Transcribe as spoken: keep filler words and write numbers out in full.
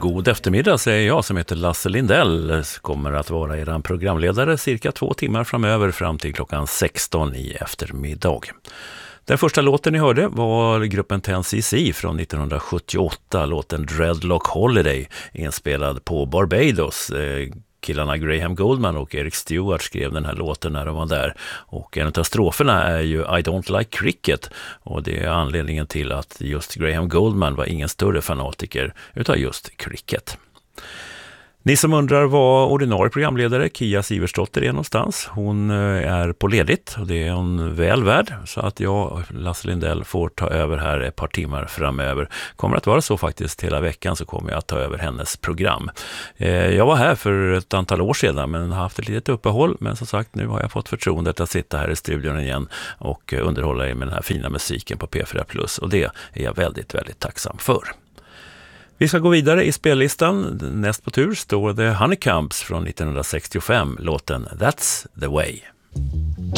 God eftermiddag säger jag som heter Lasse Lindell. Kommer att vara er programledare cirka två timmar framöver fram till klockan sexton i eftermiddag. Den första låten ni hörde var gruppen ten C C från nittonhundrasjuttioåtta, låten Dreadlock Holiday, inspelad på Barbados. Killarna Graham Goldman och Eric Stewart skrev den här låten när de var där. Och en av stroferna är ju I don't like cricket. Och det är anledningen till att just Graham Goldman var ingen större fanatiker utav just cricket. Ni som undrar vad ordinarie programledare Kia Siversdotter är någonstans. Hon är på ledigt och det är hon väl värd. Så att jag, Lasse Lindell, får ta över här ett par timmar framöver. Kommer att vara så faktiskt hela veckan, så kommer jag att ta över hennes program. Jag var här för ett antal år sedan men har haft ett litet uppehåll. Men som sagt, nu har jag fått förtroendet att sitta här i studion igen och underhålla er med den här fina musiken på P fyra plus. Och det är jag väldigt, väldigt tacksam för. Vi ska gå vidare i spellistan. Näst på tur står The Honeycombs från nittonhundrasextiofem, låten That's the Way.